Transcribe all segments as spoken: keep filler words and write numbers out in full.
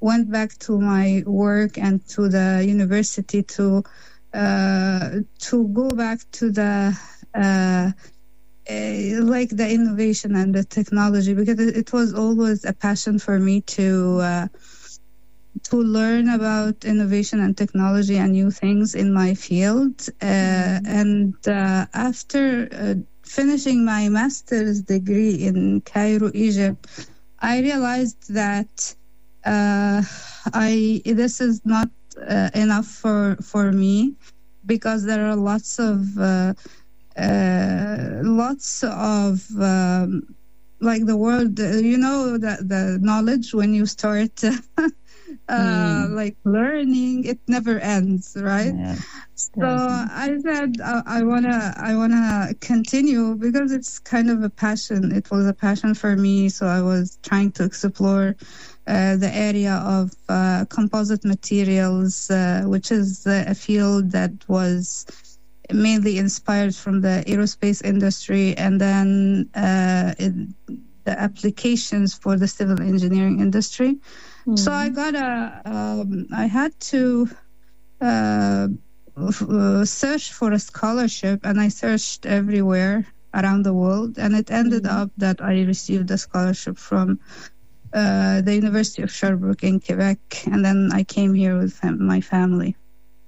went back to my work and to the university to uh, to go back to the uh, uh, like the innovation and the technology, because it, it was always a passion for me to uh, to learn about innovation and technology and new things in my field. Uh, mm-hmm. And uh, after uh, finishing my master's degree in Cairo, Egypt, I realized that uh, I this is not uh, enough for for me, because there are lots of uh, uh, lots of um, like the world, uh, you know, the the knowledge when you start. Uh, mm. Like learning, it never ends, right? Yeah, so I said I, I wanna I wanna continue, because it's kind of a passion. It was a passion for me, so I was trying to explore uh, the area of uh, composite materials, uh, which is a field that was mainly inspired from the aerospace industry, and then uh, it, the applications for the civil engineering industry. Mm-hmm. So I got a, um, I had to uh, f- search for a scholarship, and I searched everywhere around the world, and it ended mm-hmm. up that I received a scholarship from uh, the University of Sherbrooke in Quebec, and then I came here with fam- my family.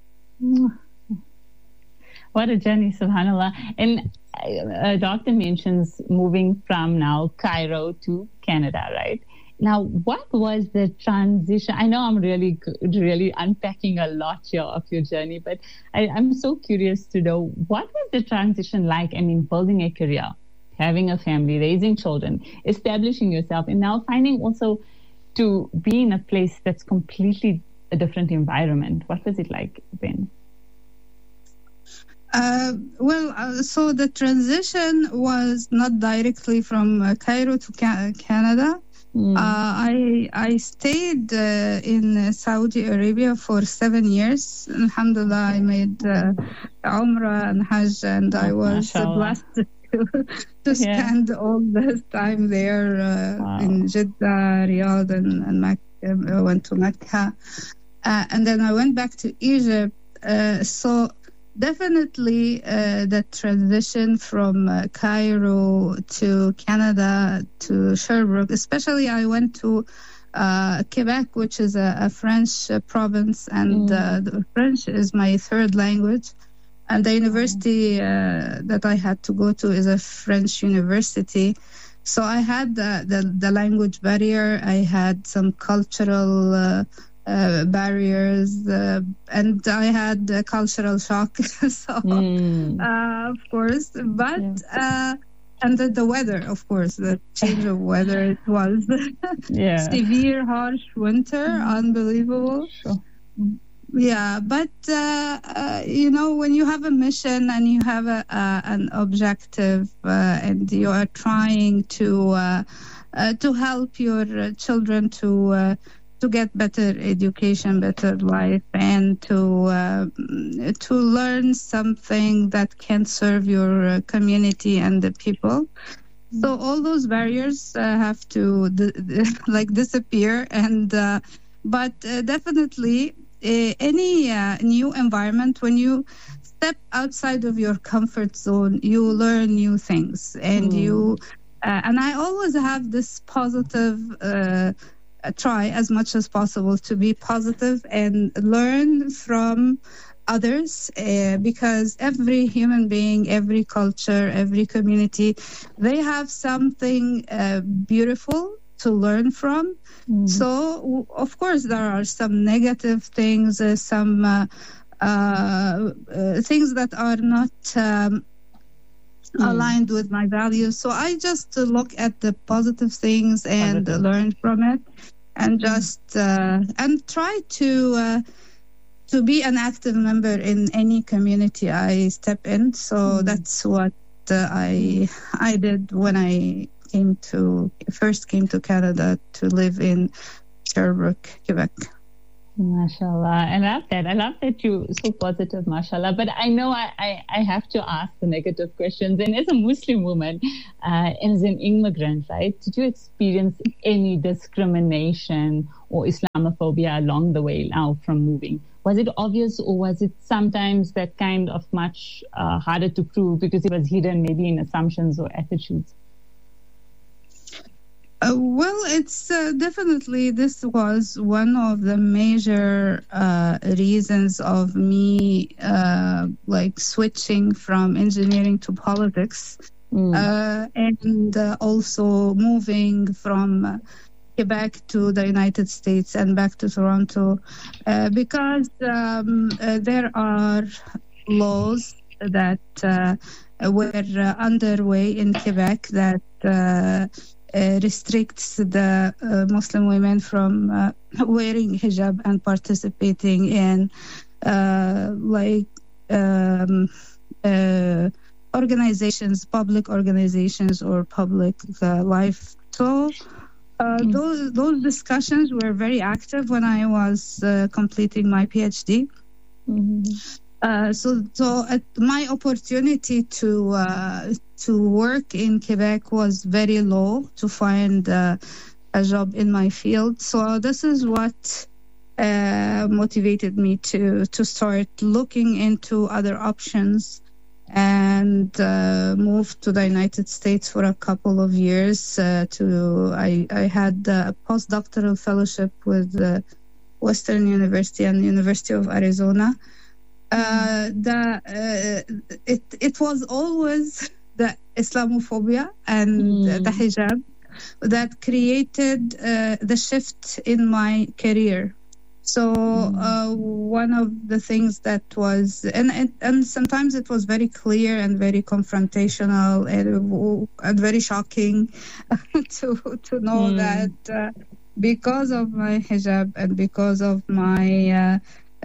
What a journey, subhanAllah. And uh, doctor mentions moving from now Cairo to Canada, right? Now, what was the transition? I know I'm really, really unpacking a lot here of your journey, but I, I'm so curious to know, what was the transition like? I mean, building a career, having a family, raising children, establishing yourself, and now finding also to be in a place that's completely a different environment. What was it like then? Uh, well, uh, so the transition was not directly from uh, Cairo to ca- Canada. Mm. Uh, I I stayed uh, in Saudi Arabia for seven years. Alhamdulillah, I made uh, Umrah and Hajj, and I was uh, blessed to, to spend yeah. all this time there uh, wow. in Jeddah, Riyadh, and, and Mecca. I went to Mecca. Uh, and then I went back to Egypt. Uh, so definitely uh, the transition from uh, Cairo to Canada to Sherbrooke, especially I went to uh, Quebec, which is a, a French uh, province, and mm. uh, the French is my third language. And the university uh, that I had to go to is a French university. So I had the, the, the language barrier, I had some cultural uh, Uh, barriers, uh, and I had a cultural shock. so, mm. uh, of course, but yeah. uh, and the, the weather, of course, the change of weather. It was yeah. severe, harsh winter, mm. unbelievable. Sure. Yeah, but uh, uh, you know, when you have a mission and you have a, uh, an objective, uh, and you are trying to uh, uh, to help your children to. Uh, to get better education, better life, and to uh, to learn something that can serve your uh, community and the people. Mm-hmm. So all those barriers uh, have to d- d- like disappear. And uh, but uh, definitely uh, any uh, new environment, when you step outside of your comfort zone, you learn new things, and mm. you uh, and I always have this positive. Uh, try as much as possible to be positive and learn from others, uh, because every human being, every culture, every community, they have something uh, beautiful to learn from. Mm. So, of course, there are some negative things, uh, some uh, uh, uh, things that are not um, Mm. aligned with my values. So I just uh, look at the positive things and positive. Uh, learn from it, and just uh, and try to uh, to be an active member in any community I step in. So mm. that's what uh, I I did when I came to first came to Canada to live in Sherbrooke, Quebec. MashaAllah. I love that. I love that you're so positive, MashaAllah. But I know I, I, I have to ask the negative questions. And as a Muslim woman, uh, as an immigrant, right, did you experience any discrimination or Islamophobia along the way now from moving? Was it obvious, or was it sometimes that kind of much uh, harder to prove because it was hidden maybe in assumptions or attitudes? Uh, well, it's uh, definitely, this was one of the major uh, reasons of me uh, like switching from engineering to politics, mm. uh, and uh, also moving from uh, Quebec to the United States and back to Toronto, uh, because um, uh, there are laws that uh, were uh, underway in Quebec that uh, Uh, restricts the uh, Muslim women from uh, wearing hijab and participating in uh, like um, uh, organizations, public organizations or public uh, life. So uh, mm. those those discussions were very active when I was uh, completing my PhD. Mm-hmm. Uh, so, so uh, my opportunity to uh, to work in Quebec was very low to find uh, a job in my field. So this is what uh, motivated me to to start looking into other options and uh, moved to the United States for a couple of years. Uh, to I I had a postdoctoral fellowship with uh, Western University and the University of Arizona. Uh, the uh, it it was always the Islamophobia and mm. the hijab that created uh, the shift in my career. So uh, one of the things that was, and, and and sometimes it was very clear and very confrontational and, and very shocking to to know mm. that uh, because of my hijab and because of my uh,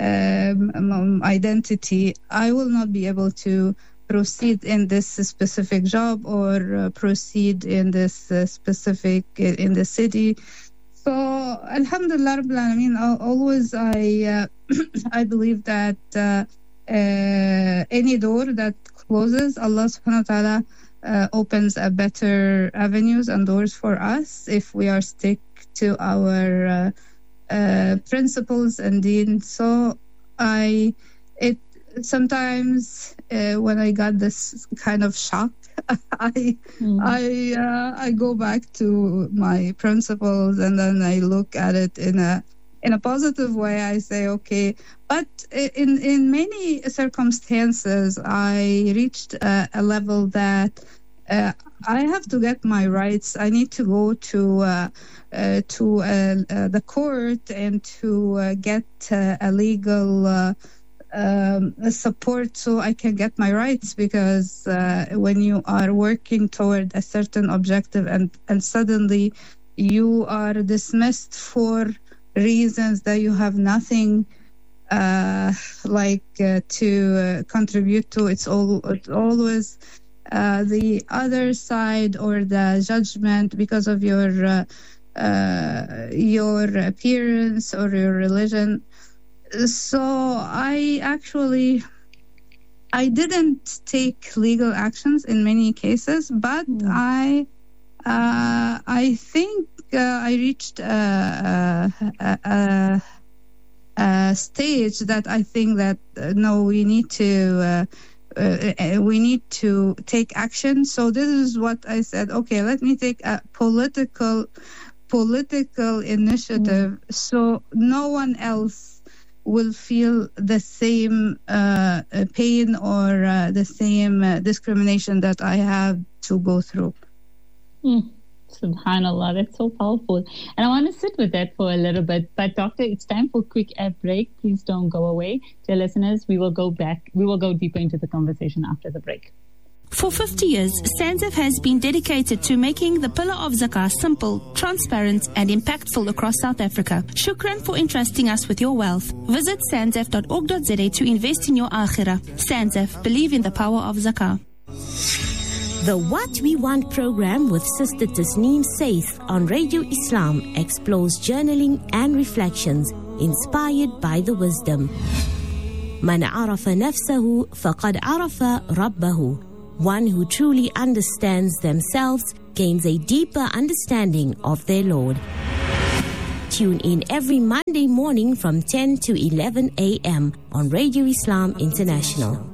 Um, identity, I will not be able to proceed in this specific job or uh, proceed in this uh, specific uh, in the city. So, Alhamdulillah, I mean, always I uh, I believe that uh, uh, any door that closes, Allah Subhanahu wa Taala uh, opens a better avenues and doors for us if we are stick to our. Uh, Uh, principles and deen. So I, it sometimes uh, when I got this kind of shock, I mm. I uh, I go back to my principles and then I look at it in a in a positive way. I say, okay, but in in many circumstances, I reached a, a level that uh, I have to get my rights. I need to go to. Uh, Uh, to uh, uh, the court and to uh, get uh, a legal uh, um, support so I can get my rights, because uh, when you are working toward a certain objective and, and suddenly you are dismissed for reasons that you have nothing uh, like uh, to uh, contribute to, it's, all, it's always uh, the other side or the judgment because of your uh, Uh, your appearance or your religion. So I actually, I didn't take legal actions in many cases, but mm. I, uh, I think uh, I reached a, a, a, a stage that I think that uh, no, we need to. Uh, Uh, we need to take action. So this is what I said. Okay, let me take a political political initiative, mm. so no one else will feel the same uh, pain or uh, the same uh, discrimination that I have to go through. Mm. Subhanallah, that's so powerful. And I want to sit with that for a little bit. But Doctor, it's time for a quick ad break. Please don't go away. Dear listeners, we will go back. We will go deeper into the conversation after the break. For fifty years, SANZAF has been dedicated to making the pillar of zakah simple, transparent and impactful across South Africa. Shukran for entrusting us with your wealth. Visit sanzaf dot org dot za to invest in your akhirah. SANZAF, believe in the power of zakah. The What We Want program with Sister Tasneem Saith on Radio Islam explores journaling and reflections, inspired by the wisdom. من عرف نفسه فقد عرف ربه. One who truly understands themselves gains a deeper understanding of their Lord. Tune in every Monday morning from ten to eleven a.m. on Radio Islam International.